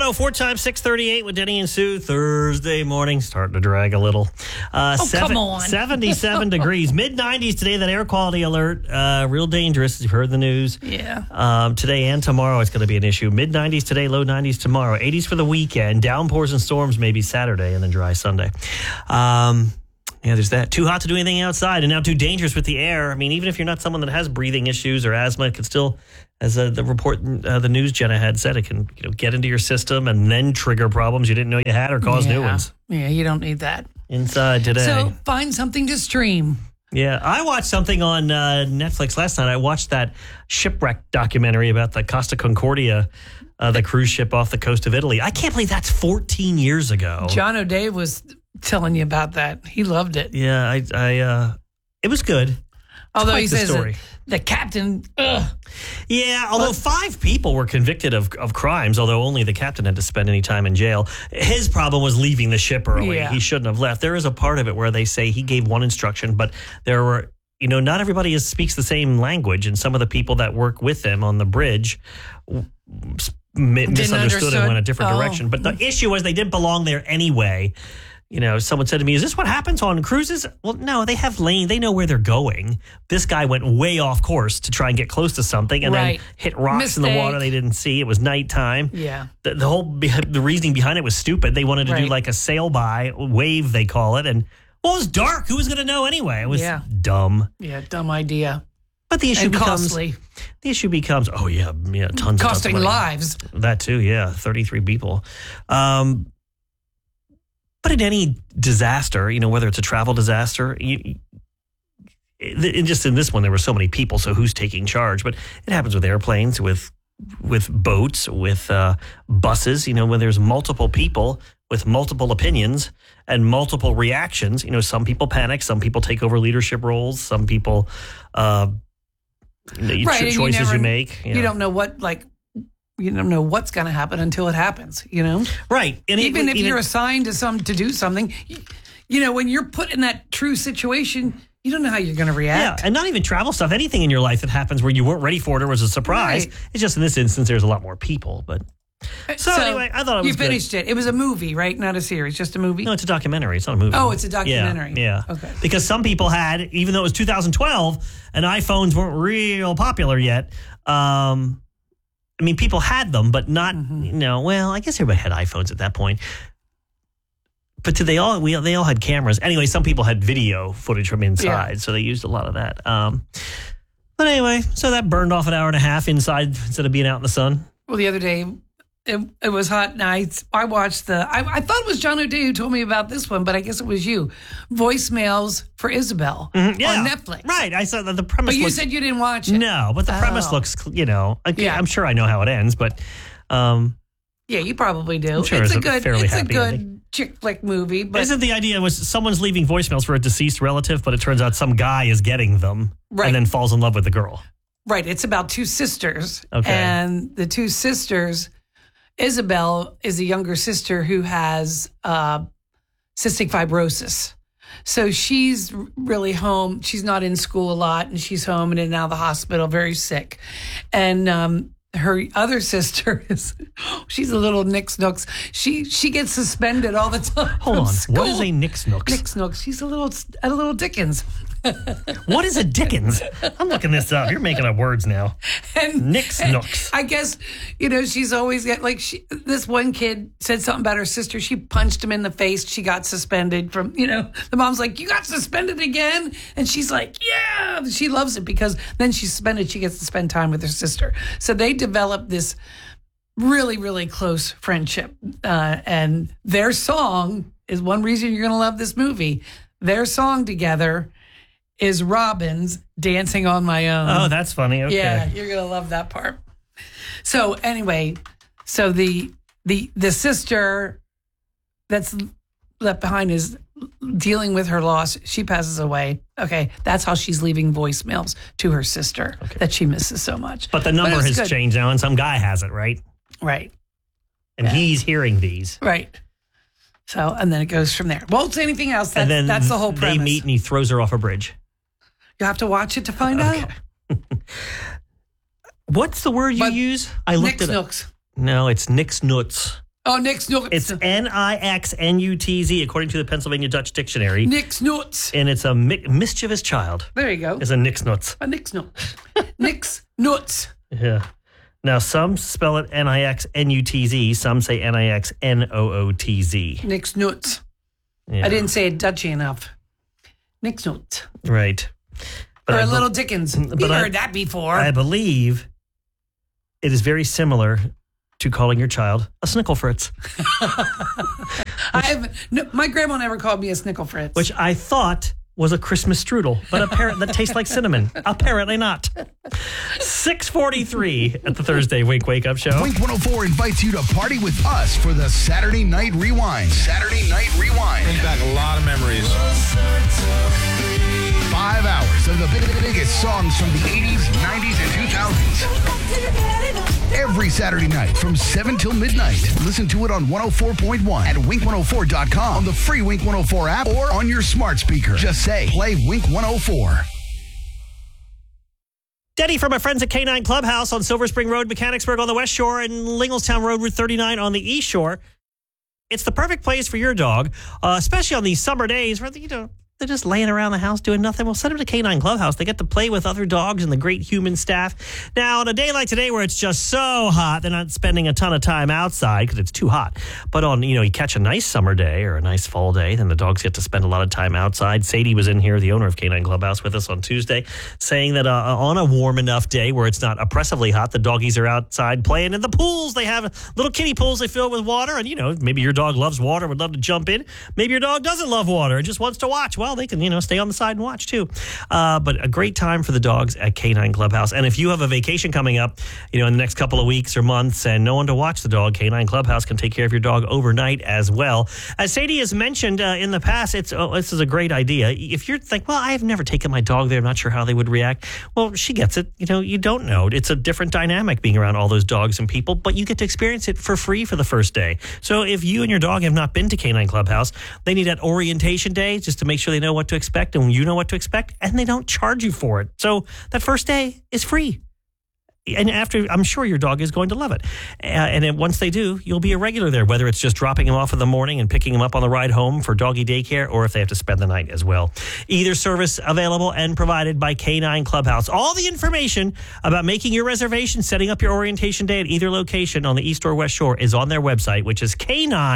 4 times 6:38 with Denny and Sue. Thursday morning, starting to drag a little. Come on. 77 degrees. Mid-90s today, that air quality alert. Real dangerous, as you've heard the news. Yeah. Today and tomorrow, it's going to be an issue. Mid-90s today, low 90s tomorrow. 80s for the weekend. Downpours and storms maybe Saturday and then dry Sunday. Yeah, there's that. Too hot to do anything outside and now too dangerous with the air. I mean, even if you're not someone that has breathing issues or asthma, it can still, as the report, the news Jenna had said, it can get into your system and then trigger problems you didn't know you had or cause new ones. Yeah, you don't need that. Inside today. So find something to stream. Yeah, I watched something on Netflix last night. I watched that shipwreck documentary about the Costa Concordia, the cruise ship off the coast of Italy. I can't believe that's 14 years ago. John O'Day was telling you about that. He loved it. Yeah, I it was good. Although he says the captain, Yeah, although 5 people were convicted of crimes, although only the captain had to spend any time in jail. His problem was leaving the ship early. Yeah. He shouldn't have left. There is a part of it where they say he gave one instruction, but there were, not everybody speaks the same language, and some of the people that work with him on the bridge misunderstood and went a different direction. But the issue was they didn't belong there anyway. Someone said to me, is this what happens on cruises? Well, no, they have lane. They know where they're going. This guy went way off course to try and get close to something and then hit rocks in the water they didn't see. It was nighttime. Yeah. The reasoning behind it was stupid. They wanted to do like a sail-by wave, they call it. And, it was dark. Who was going to know anyway? It was dumb. Yeah, dumb idea. But the issue costly. becomes, tons costing of lives. That too, 33 people. But in any disaster, whether it's a travel disaster, just in this one, there were so many people, so who's taking charge? But it happens with airplanes, with boats, with buses, when there's multiple people with multiple opinions and multiple reactions. Some people panic, some people take over leadership roles, some people, choices you make. You don't know you don't know what's going to happen until it happens, Right. And even if you're assigned to do something, when you're put in that true situation, you don't know how you're going to react. Yeah, and not even travel stuff. Anything in your life that happens where you weren't ready for it or was a surprise. Right. It's just in this instance, there's a lot more people. But so anyway, I thought it was You finished it. It was a movie, right? Not a series, just a movie? No, it's a documentary. It's not a movie. Oh, it's a documentary. Yeah. Okay. Because some people had, even though it was 2012 and iPhones weren't real popular yet, people had them, but not, I guess everybody had iPhones at that point. But they all had cameras. Anyway, some people had video footage from inside, so they used a lot of that. But anyway, so that burned off an hour and a half inside instead of being out in the sun. Well, the other day, it was hot nights. I watched I thought it was John O'Day who told me about this one, but I guess it was you. Voicemails for Isabel on Netflix. Right. I saw that the premise. But you said you didn't watch it. No, but the premise looks, I'm sure I know how it ends, but. Yeah, you probably do. I'm sure it's a good chick flick movie. But isn't the idea was someone's leaving voicemails for a deceased relative, but it turns out some guy is getting them and then falls in love with the girl. Right. It's about 2 sisters. Okay. And the 2 sisters, Isabel is a younger sister who has cystic fibrosis. So she's really home. She's not in school a lot, and she's home and in and out of the hospital, very sick. And her other sister she's a little Nix Nooks. She gets suspended all the time. Hold on. School. What is a Nix Nooks? Nix Nooks. She's a little Dickens. What is a Dickens? I'm looking this up. You're making up words now. Nix Nooks. I guess, she's always got, this one kid said something about her sister. She punched him in the face. She got suspended from, the mom's like, you got suspended again? And she's like, yeah. She loves it because then she's suspended. She gets to spend time with her sister. So they developed this really, really close friendship. And their song is one reason you're going to love this movie. Their song together is Robin's Dancing on My Own. Oh, that's funny. Okay. Yeah, you're going to love that part. So anyway, the sister that's left behind is dealing with her loss. She passes away. Okay, that's how she's leaving voicemails to her sister that she misses so much. But the number has changed now, and some guy has it, right? Right. And he's hearing these. Right. So, and then it goes from there. Won't say anything else. That's the whole premise. They meet and he throws her off a bridge. You have to watch it to find out. What's the word you use? I looked Nix at Nooks. No, it's Nix Nuts. Oh, Nick's nuts. It's Nixnutz, according to the Pennsylvania Dutch Dictionary. Nick's nuts. And it's a mischievous child. There you go. It's a Nixnutz. A Nick's nuts. Nick's nuts. Yeah. Now, some spell it Nixnutz. Some say Nixnootz. Nick's nuts. Yeah. I didn't say it Dutchy enough. Nick's nuts. Right. But Or a Little Dickens. You've heard that before. I believe it is very similar to calling your child a Snicklefritz. My grandma never called me a Snicklefritz. Which I thought was a Christmas strudel, but apparently that tastes like cinnamon. Apparently not. 6:43 at the Thursday Wink Wake Up Show. Wink 104 invites you to party with us for the Saturday Night Rewind. Saturday Night Rewind. Bring back a lot of memories. 5 hours of the biggest songs from the 80s, 90s, and 2000s. Every Saturday night from 7 till midnight. Listen to it on 104.1 at wink104.com, on the free Wink 104 app, or on your smart speaker. Just say, play Wink 104. Denny from our friends at K9 Clubhouse on Silver Spring Road, Mechanicsburg on the West Shore, and Linglestown Road, Route 39 on the East Shore. It's the perfect place for your dog, especially on these summer days where, they're just laying around the house doing nothing. Well, send them to K9 Clubhouse. They get to play with other dogs and the great human staff. Now, on a day like today where it's just so hot, they're not spending a ton of time outside because it's too hot. But on, you catch a nice summer day or a nice fall day, then the dogs get to spend a lot of time outside. Sadie was in here, the owner of K9 Clubhouse, with us on Tuesday, saying that on a warm enough day where it's not oppressively hot, the doggies are outside playing in the pools. They have little kiddie pools they fill with water. And, maybe your dog loves water, would love to jump in. Maybe your dog doesn't love water and just wants to watch. Well, they can, stay on the side and watch too. But a great time for the dogs at K9 Clubhouse. And if you have a vacation coming up, in the next couple of weeks or months and no one to watch the dog, K9 Clubhouse can take care of your dog overnight as well. As Sadie has mentioned in the past, this is a great idea. If you're like, well, I've never taken my dog there, I'm not sure how they would react. Well, she gets it. You don't know. It's a different dynamic being around all those dogs and people, but you get to experience it for free for the first day. So if you and your dog have not been to K9 Clubhouse, they need that orientation day just to make sure they know what to expect and you know what to expect, and they don't charge you for it. So that first day is free. And after, I'm sure your dog is going to love it. And then once they do, you'll be a regular there, whether it's just dropping them off in the morning and picking them up on the ride home for doggy daycare, or if they have to spend the night as well. Either service available and provided by K9 Clubhouse. All the information about making your reservation, setting up your orientation day at either location on the East or West Shore is on their website, which is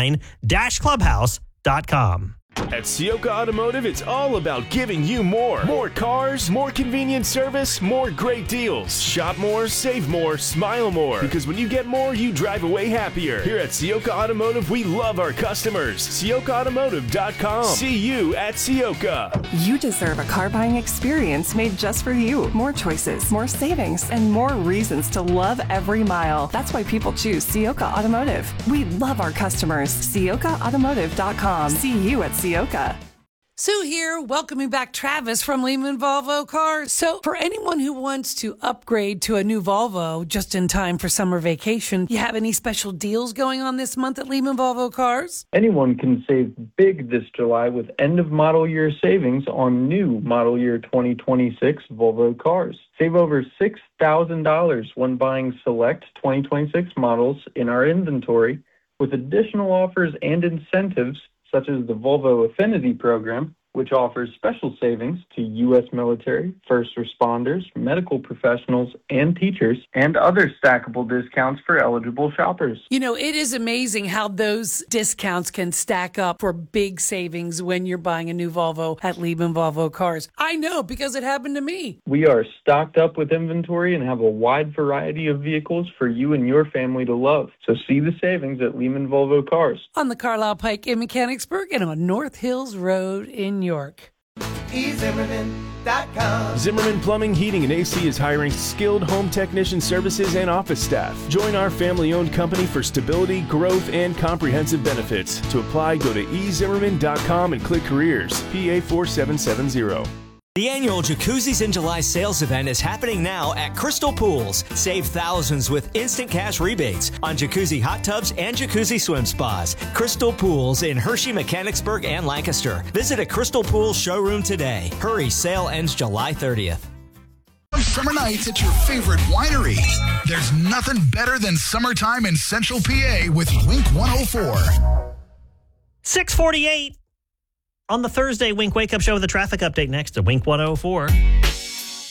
k9-clubhouse.com. At Sioka Automotive, it's all about giving you more. More cars, more convenient service, more great deals. Shop more, save more, smile more. Because when you get more, you drive away happier. Here at Sioka Automotive, we love our customers. SiokaAutomotive.com. See you at Sioka. You deserve a car buying experience made just for you. More choices, more savings, and more reasons to love every mile. That's why people choose Sioka Automotive. We love our customers. SiokaAutomotive.com. See you at Sioka. Sue here, welcoming back Travis from Lehman Volvo Cars. So for anyone who wants to upgrade to a new Volvo just in time for summer vacation, you have any special deals going on this month at Lehman Volvo Cars? Anyone can save big this July with end-of-model year savings on new model year 2026 Volvo cars. Save over $6,000 when buying select 2026 models in our inventory, with additional offers and incentives such as the Volvo Affinity Program, which offers special savings to U.S. military, first responders, medical professionals, and teachers, and other stackable discounts for eligible shoppers. It is amazing how those discounts can stack up for big savings when you're buying a new Volvo at Lehman Volvo Cars. I know, because it happened to me. We are stocked up with inventory and have a wide variety of vehicles for you and your family to love. So see the savings at Lehman Volvo Cars. On the Carlisle Pike in Mechanicsburg and on North Hills Road in York. eZimmerman.com. Zimmerman Plumbing, Heating, and AC is hiring skilled home technician services and office staff. Join our family-owned company for stability, growth, and comprehensive benefits. To apply, go to eZimmerman.com and click Careers, PA 4770. The annual Jacuzzis in July sales event is happening now at Crystal Pools. Save thousands with instant cash rebates on jacuzzi hot tubs and jacuzzi swim spas. Crystal Pools in Hershey, Mechanicsburg, and Lancaster. Visit a Crystal Pools showroom today. Hurry, sale ends July 30th. summer nights at your favorite winery. There's nothing better than summertime in Central PA with Wink 104. 6:48 on the Thursday Wink Wake Up Show with a traffic update next to Wink 104.